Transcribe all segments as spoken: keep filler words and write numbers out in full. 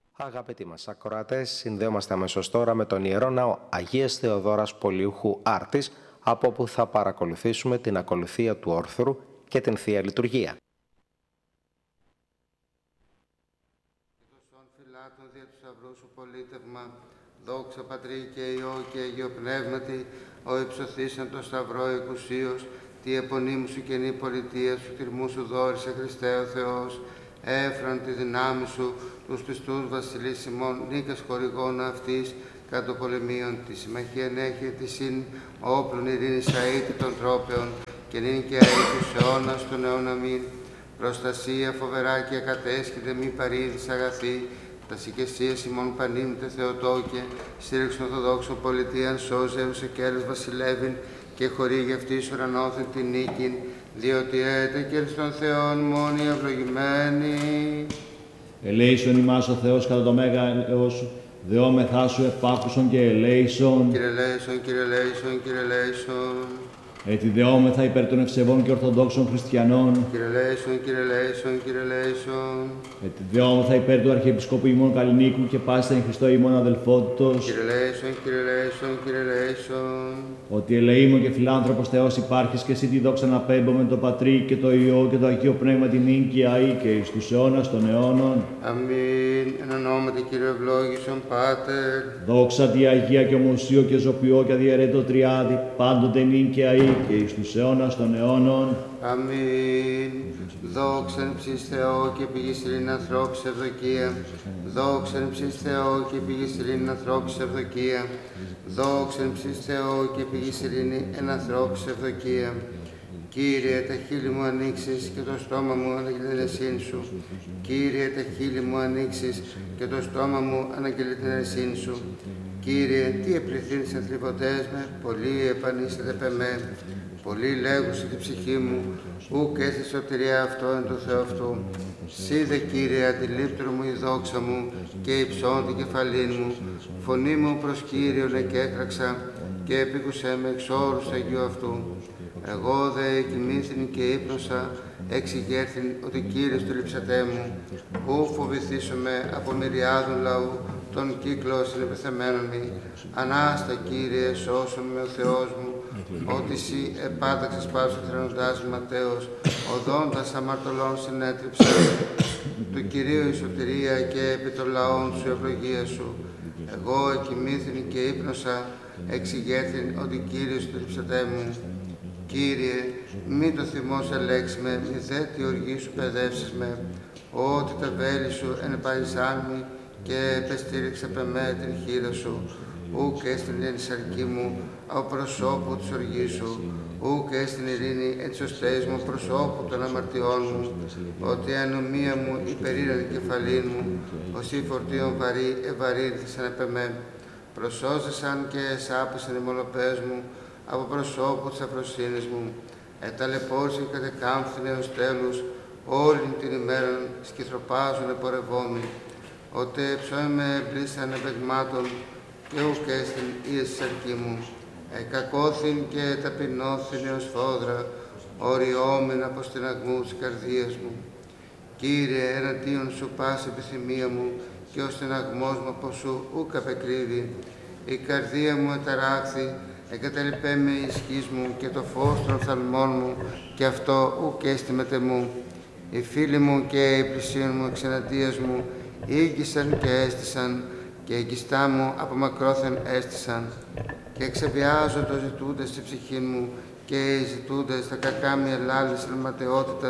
Αγαπητοί μας ακροατές, συνδέομαστε αμέσως τώρα με τον Ιερό Ναό Αγίας Θεοδόρας Πολιούχου Άρτης, από όπου θα παρακολουθήσουμε την ακολουθία του όρθρου και την Θεία Λειτουργία. Φυλάτων δια του Σταυρού σου πολίτευμα, δόξα Πατρί και Υιό και Αγίο Πνεύματι, ο υψωθήσαν το Σταυρό εκουσίως, τη επωνύμου σου καινή πολιτεία σου, τυρμού σου δόρισε Χριστέ ο Θεός, έφραν τη δυνάμει σου, τους πιστούς βασιλείς ημών, νίκας χορηγών αυτής, κάτω πολεμίων, τη συμμαχία ενέχει τη συν, όπλων ειρήνης αήτη των τρόπεων, και νυν και αήτους αιώνας των αιώνα μην. Προστασία φοβερά και ακατέσχητε μη παρήδης αγαθή, τα οικεσίες ημών πανίμητε Θεοτόκε, στήριξον Ορθοδόξων πολιτείαν, σώζε ουσεκέλες βασιλεύειν, και χορήγει αυτής ουρανόθεν την νίκην, διότι έτεκελ των Θεών μόνοι ευλογημένοι. Ελέησον ημάς ο Θεός κατά το μέγα έλεος σου, δεόμεθά σου επάκουσον και ελέησον. Κύριε ελέησον, Κύριε ελέησον, Κύριε ελέησον. Έτσι δεόμεθα υπέρ των ευσεβών και ορθοδόξων χριστιανών. Κύριε ελέησον, Κύριε ελέησον, Κύριε ελέησον. Έτσι δεόμεθα υπέρ του Αρχιεπισκόπου ημών Καλλινίκου και πάστα εν Χριστώ ημών αδελφότητος. Κύριε ελέησον, Κύριε ελέησον, Κύριε ελέησον. Ότι ελεήμων και φιλάνθρωπος Θεός υπάρχεις και εσύ τη δόξα να πέμπω με το Πατρί και το Υιό και το Αγίο Πνεύμα την νύν και αεί και εις τους αιώνας των αιώνων. Αμήν. Εν ονόματι Κύριε ευλόγησον Πάτερ. Δόξα τη Αγία και ομοσίο και ζωπιό και αδιαιρέτω τριάδι, πάντοτε νύν και αεί και εις τους αιώνας των αιώνων. Αμήν. Δόξα εν ψης Θεό και πηγής ειρήνη ανθρώπης ευδοκία. Δόξα εν ψης Θεό και πηγής ειρήνη ανθρώπης ευδοκία. Δόξα εν ψης Θεό και πηγής ειρήνη εν ανθρώπης ευδοκία. Κύριε, τα χείλη μου ανοίξεις και το στόμα μου αναγγελεί την ερσήν σου. Κύριε, τα χείλη μου ανοίξεις και το στόμα μου αναγγελεί την ερσήν σου. Κύριε, τι επληθύνεις εν θλιβωτές με, πολλοί επανήσετε πεμέ. Πολλοί λέγουσι την ψυχή μου, ουκ έθι σωτηρία αυτό εν του Θεού αυτού. Σύ δε, Κύριε, αντιλήπτρο μου η δόξα μου και υψών την κεφαλήν μου. Φωνή μου προς Κύριον εκέκραξα και επίκουσέ με εξ όρους του Αγίου αυτού. Εγώ δε κοιμήθην και ύπνωσα, εξηγέρθην ότι Κύριος του λείψατέ μου. Ου φοβηθήσομαι από μυριάδων λαού, τον κύκλο συνεπιθεμένων μη. Ανάστα, Κύριε, σώσον με ο Θεός μου, ότι Συ επάταξες πάσου θρενοντάς Ματέος, οδόντας αμαρτωλών συνέτριψε. Του Κυρίου η σωτηρία και επί των λαών σου ευλογία σου. Εγώ εκοιμήθην και ύπνωσα, εξηγέρθην ότι Κύριος του λείψατέ μου. Κύριε, μη το θυμός ελέξει με, μη δε τη οργή σου παιδεύσεις με, ότι τα βέλη σου ενεπαρισάν με και επεστήριξε πεμέ την χείρα σου, ουκ έστειλε εν σαρκή μου από προσώπου της οργής σου, ουκ έστειλε ειρήνη εν τις οστές μου προσώπου των αμαρτιών μου, ότι η ανομία μου υπερήρανε κεφαλήν μου, ως η φορτίον βαρύ ευαρύνθησαν επεμέ, προσώζεσαν και εσάπησαν οι μολοπές μου, από προσώπου της αφροσύνης μου, εταλαιπώρησε και κατεκάμφθηνε έως τέλους, όλη την ημέρα σκυθροπάζουν επορευόμοι, ότι ψώμε πλήσαν επεγμάτων και ουκ έστειν η εσαρκή μου, εκακώθην και ταπεινώθην έως φόδρα, οριόμην από στεναγμού της καρδίας μου. Κύριε, εναντίον σου πάση επιθυμία μου και ο στεναγμός μου από σου ουκ απεκρύβει, η καρδία μου εταράχθη, εγκαταλειπέ με η ισχύς μου και το φως των οφθαλμών μου, και αυτό ουκ έστιμεται μου. Οι φίλοι μου και οι πλησίον μου εξεναντίας μου ήγγισαν και έστησαν, και εγκιστά μου από μακρόθεν έστησαν. Και εξεβιάζω το ζητούντες στη ψυχή μου, και οι ζητούντες τα κακά μη ελάλησαν ματαιότητα,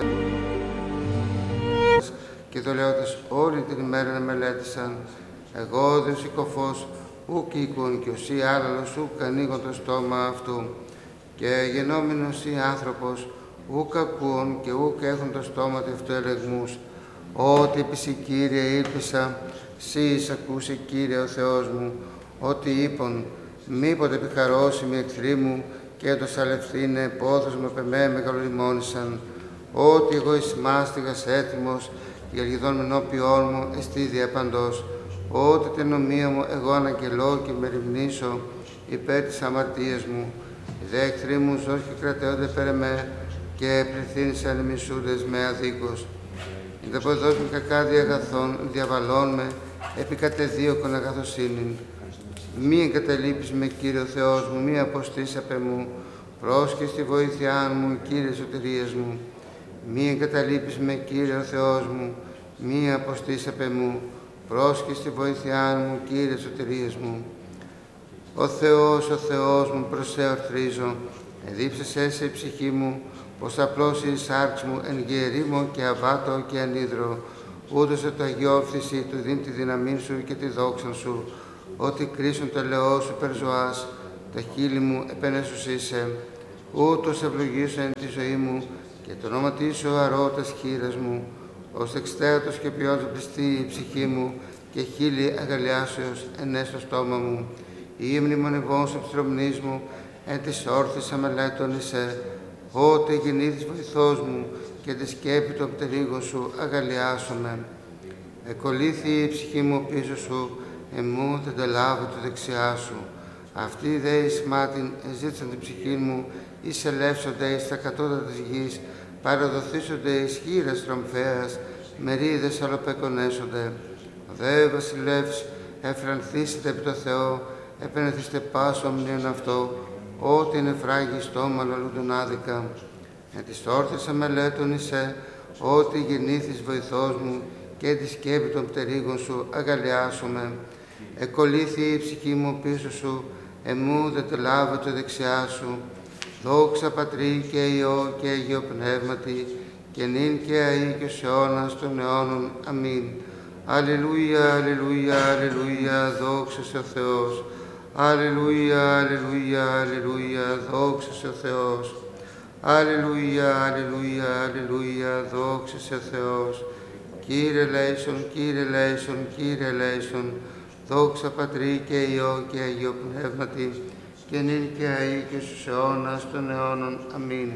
και το λέοντας όλη την ημέρα να μελέτησαν. Εγώ δε σηκωφός, ουκ οίκουν και οσί άλλαλος ουκ ανοίγον το στόμα αυτού, και γενόμενος ή άνθρωπος ουκ ακούων και ουκ έχουν το στόμα του αυτού ελεγμούς. Ότι επί Συ, Κύριε, ήλπισα, Συ εισακούσε, Κύριε ο Θεός μου, ότι είπον, μήποτε επιχαρώσει οι εχθροί μου και το σαλευθύνε πόθος με πεμέ μεγαλολιμόνησαν. Ότι εγώ εις μάστιγας έτοιμος, η αλγιδόν μενόπιόν μου εστίδια παντός. Ότι την ομοία μου εγώ αναγγελώ και μεριμνήσω υπέρ της αμαρτίας μου. Οι δε εχθροί μου ζως και κρατέονται περ' εμέ, και πληθύνησαν οι μισούντες με αδίκως. Δαποδός με κακά διαγαθών, διαβαλών με, επί κατεδίωκον αγαθοσύνην. Μη εγκαταλείπεις με, Κύριο Θεός μου, μη αποστείς απ' εμού, πρόσχε στη βοήθειά μου, Κύριε σωτηρίας μου. Μη εγκαταλείπεις με, Κύριε Θεός μου, μη αποστείς απ' εμού, πρόσχε στη βοήθειά μου, Κύριε σωτηρίας μου. Ο Θεός, ο Θεός μου, προς σε ορθρίζω, εδίψεσέ σε η ψυχή μου, πως απλώσει η σάρξ μου, εν γερήμο και αβάτω και ανίδρο, ούτως το αγιόφθηση του δίνει τη δύναμή σου και τη δόξα σου, ότι κρίσουν το λαιό σου περζωάς, τα χείλη μου επενέσους είσαι, ούτως ευλογήσω εν τη ζωή μου, και το όνομα της ο αρώτας χείρας μου, ως εξτέατος και ποιός πληστή η ψυχή μου, και χείλη αγαλιάσεως ενέ στο στόμα μου. Ή μνημονευών σου ψρομνής μου, εν της όρθης αμελέτων είσαι, ότε γεννήθης βοηθός μου, και τη σκέπη των πτερίγων σου αγαλιάσομαι. Εκολύθη η ψυχή μου πίσω σου, εμού δεν τα λάβω το δεξιά σου. Αυτοί δε εις μάτιν εζήτησαν την ψυχή μου, εις ελεύσονται εις τα κατώτατα της γης, παραδοθήσονται εις χείρας τρομφέας, μερίδες αλλοπεκονέσονται. Ο δε βασιλεύς εφρανθήσετε επί το Θεό, επενεθήστε πάσο ομνίον αυτό, ό,τι είναι φράγει στόμα λαλούντον άδικα. Εν της όρθης αμελέτων είσαι, ό,τι γεννήθης βοηθός μου, και τη σκέπη των πτερίγων σου αγαλιάσομαι. Εκολύθη η ψυχή μου πίσω σου, εμού δεν το λάβω το δεξιά σου. Δόξα Πατρί και Υιό και Αγίο Πνεύματι, και νυν και αεί και ως αιώνας των αιώνων. Αμήν. Αλληλούια, αλληλούια, αλληλούια, δόξα σε ο Θεός. Αλληλούια, αλληλούια, αλληλούια, δόξα σε ο Θεός. Αλληλούια, αλληλούια, αλληλούια, δόξα σε ο Θεός. Κύριε ελέησον, Κύριε ελέησον, Κύριε ελέησον, δόξα Πατρί και Υιό και Αγίο Πνεύματι, και νυν και αεί και στους αιώνας των αιώνων. Αμήν.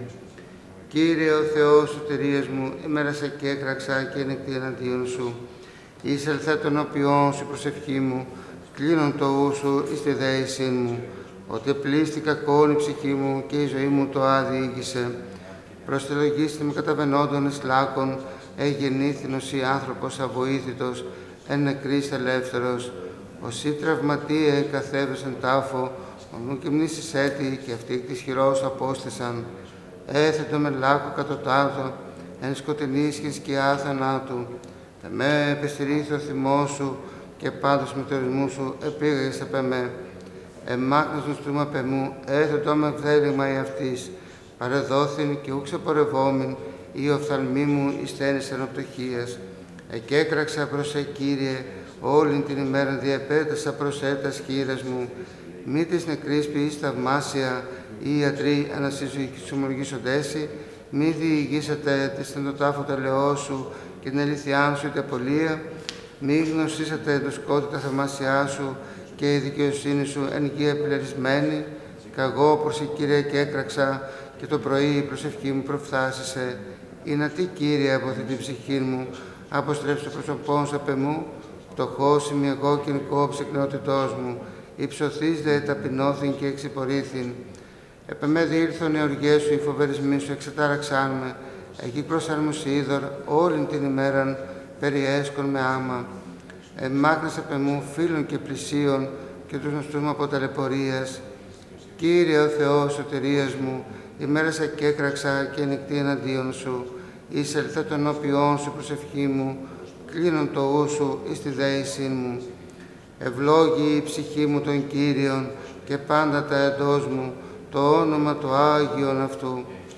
Κύριε ο Θεός σωτηρίας μου, ημέρασα και έκραξα και ενεκτή εναντίον σου. Εισελθέ των οποίων σου προσευχή μου, κλείνον το ου σου εις τη δέησή μου, ότι πλήστη κακόν η ψυχή μου και η ζωή μου το άδει ήγησε. Προστελογίστε με καταβαινόντων εις λάκων, εγεννήθηνος ή άνθρωπος αβοήθητος, εν νεκρής ελεύθερος. Ως ή τραυματίε καθέβεσαν τάφο, ονού και μνήσεις έτη, και αυτοί της χειρός απόστησαν. Έθετο με λάκκο κατωτάτο, εν σκοτεινής και σκιά θανάτου. Δε με επεστηρίθη ο θυμός σου, και πάντως με το ορισμού σου επήγαγες απ' εμέ. Εμάκναστον στούμα απ' εμού, έθετο με βδέλημα η αυτής. Παρεδόθην και ου ξεπορευόμην, η οφθαλμή μου εις τένης ενοπτωχίας. Εκέκραξα προς σε, Κύριε, όλην την ημέρα διεπέτασα προς σε τας χείρας μου. Μη της νεκρής ποιής θαυμάσια, οι ιατροί ανασυσμολογήσοντέσι, μη διηγήσατε της εν το τάφο τα λαιό σου και την αληθιάν σου η απολία, μη γνωσίσατε το σκότη τα θαυμάσια σου και η δικαιοσύνη σου εν γη επιλερισμένη. Καγώ προς η Κύριε και έκραξα, και το πρωί η προσευχή μου προφθάσισε. Είναι τι, Κύριε, από αυτή την ψυχή μου, αποστρέψε το πρόσωπό σου απ' εμού, πτωχός είμαι εγώ και νικόψε εκνεότητός μου, υψωθείς δε ταπεινώθην και εξυπορήθην. Επ' εμέ διήλθον οι οργές σου, οι φοβερισμοί σου εξετάραξάν με, εκεί προσάρμοσι είδωρ όλην την ημέραν, περιέσκον με άμα. Εμάκνες απ' εμού φίλων και πλησίων, και τους νοστούς μου από ταλαιπωρίας. Κύριε ο Θεός σωτηρίας μου, ημέρασα και έκραξα και νυχτή εναντίον σου. Εισελθέ των όποιών σου προσευχή μου, κλείνον το ου σου εις τη δέησή μου. Ευλόγη η ψυχή μου των Κύριων, και πάντα τα εντός μου το όνομα το Άγιον αυτού.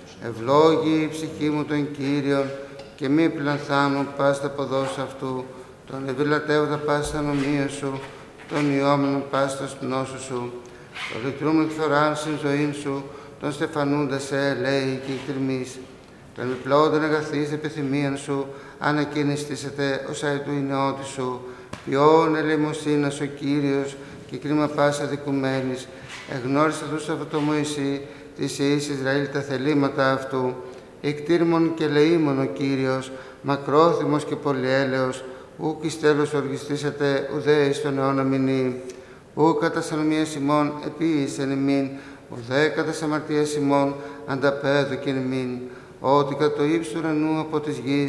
Ευλόγη η ψυχή μου των Κύριων, και μη πλανθάνουν πας τα ποδός αυτού. Τον ευηλατεύοντα πας τα νομία σου, τον ιόμενον πας τα σπνώσου σου. Το λυτρούμεν εκθοράν συν ζωήν σου, τον στεφανούντα σε ελέη και εκτιμής. Τον επιπλώντων αγαθής επιθυμίαν σου, ανακαινιστήσετε ως αετού η νεότη σου. Ποιόν ελεημοσύνας ο Κύριος, και κρίμα πάσα δικουμένης. Εγνώρισε τους από το Μωυσή, της Ιης Ισραήλ τα θελήματα αυτού. Εκτήρμον και λεήμον ο Κύριος, μακρόθυμος και πολυέλεος, ουκ εις τέλος οργιστήσατε, ουδέ εις τον αιώνα μηνύ. Ουκ κατά σανομίας ημών επίησεν ημίν, ουδέ κατά αμαρτίας ημών ανταπέδωκεν ημίν. Ότι κατά το ύψος του ουρανού από της γης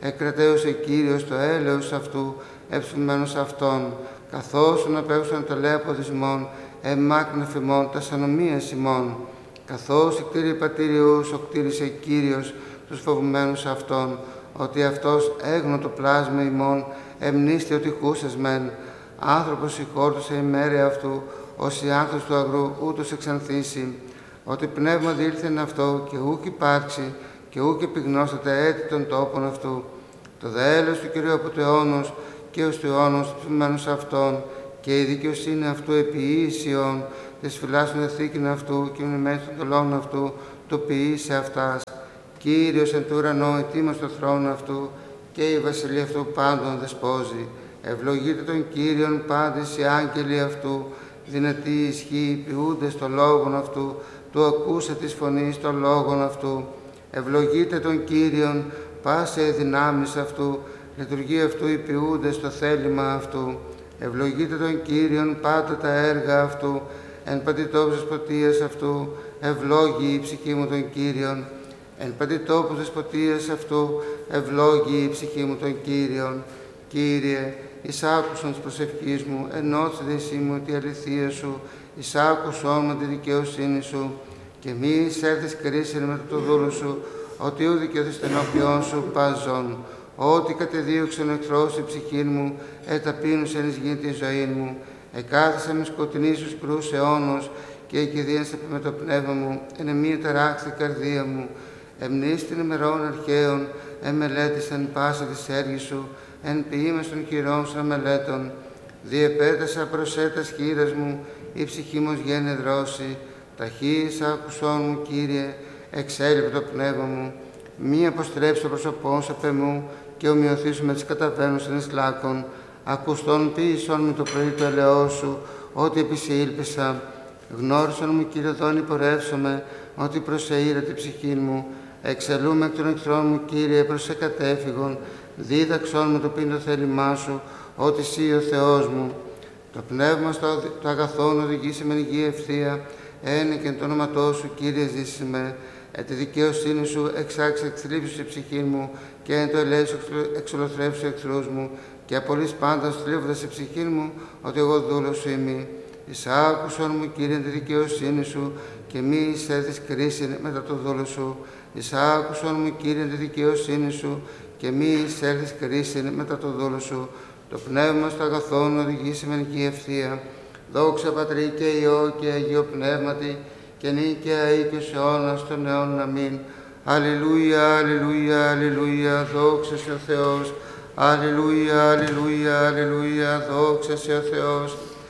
εκρατέωσε Κύριος το έλεος αυτού, ευσφημμένος αυτών, καθώς να πέφτουν τα λέει αποδισμών, εμάκνε φημών τα ανομίας ημών. Καθώς η κτήρη πατήριους, ο κτήρισε Κύριος τους φοβουμένους αυτών, ότι αυτός έγνω το πλάσμα ημών, εμνίστη ότι χούσες μεν. Άνθρωπος συγχώρτωσε η μέρη αυτού, ως οι άνθρωπος του αγρού ούτως εξανθήσει. Ότι πνεύμα διήλθεν αυτό και ούκ υπάρξει, και ούκ επιγνώσατε έτη των τόπων αυτού. Το δέλος του Κυρίου από του αιώνος και ως του αιώνος ψημένους αυτών, και η δικαιοσύνη αυτού επιήσιον, της φυλάσσον εθήκην αυτού και μνημένης των τελών αυτού, το ποιεί σε αυτάς. Κύριος εν του ουρανό, ετοίμος το θρόνο αυτού, και η βασιλεία αυτού πάντων δεσπόζει. Ευλογείτε τον Κύριον πάντες οι άγγελοι αυτού, δυνατοί ισχύει ποιούντες το λόγον αυτού, του ακούσα της φωνής των λόγων αυτού. Ευλογείτε τον Κύριον πάσε οι δυνάμεις αυτού, λειτουργεί αυτού οι ποιούντες το θέλημα αυτού. Ευλογείτε τον Κύριον πάντα τα έργα αυτού, εν παντιτόπους δεσποτείας αυτού, ευλόγει η ψυχή μου τον Κύριον. Εν παντιτόπους δεσποτείας αυτού, ευλόγει η ψυχή μου τον Κύριον. Κύριε, εισάκουσον της προσευχής μου, ενώθησε εσύ μου τη αληθεία σου, εισάκουσον με τη δικαιοσύνη σου, και μη εισέλθεις κρίσιν μετά το δούλο σου, ότι ου δικαιωθείς ενώπιόν σου παζών. Ότι κατεδίωξεν ο εχθρός η ψυχή μου, εταπείνουσεν εις γη τη ζωή μου, εκάθισα με σκοτεινή στους κρούς αιώνος, και εκειδίανσα με το πνεύμα μου, εν μία ταράξτη καρδία μου. Εμνίστην ημερών αρχαίων, εμελέτησαν πάσα της έργης σου, εν ποιήμες των χειρών σου αμελέτων. Διεπέτασα προσέτας χείρας μου, η ψυχή μου γένε δρόση. Ταχύς άκουσόν μου, Κύριε, εξέλιπε το πνεύμα μου. Μη αποστρέψει το πρόσωπό σου απ' μου, και ομοιωθήσου με τις καταβαίνουσαν εις λάκων. Ακουστόν ποιησόν με το πρωί το ελαιό σου, ότι επισήλπισα. Γνώρισον μου, Κύριε, δόν υπορεύσομαι, ότι προσεήρα την ψυχή μου. Εξελούμε εκ των εχθρών μου, Κύριε, προς εκατέφυγον. Δίδαξον με το πίντο θέλημά σου, ότι εσύ ο Θεός μου. Το πνεύμα στο το αγαθόν οδηγήσει με υγεία ευθεία, ένε και εν το όνοματό σου, Κύριε, ζήσει με. Εν τη δικαιοσύνη σου εξάξε εξθλίψεις η ψυχή μου, και εν το ελέη σου εξολοθρεύσει εχθρούς μου, και απολύς πάντα στρίβοντας η ψυχή μου, ότι εγώ δούλος σου είμαι. Εισάκουσον μου, Κύριε, εν τη δικαιοσύνη σου, και μη εισέλθεις κρίση μετά το δούλο σου. Εισάκουσον μου, Κύριε, εν τη δικαιοσύνη σου, και μη εισέλθεις κρίση μετά το δούλο σου. Το πνεύμα στο αγαθόν οδηγήσει με νοική ευθεία. Δόξα Πατρί και Υιό και Αγίο Πνεύματι, και νίκαια ή και σε αιώνας των αιώνων. Αμήν. Αλληλούια, αλληλούια, αλληλούια, δόξα σε ο Θεός. Αλληλούια, αλληλούια, αλληλούια, δόξα σε ο Θεός.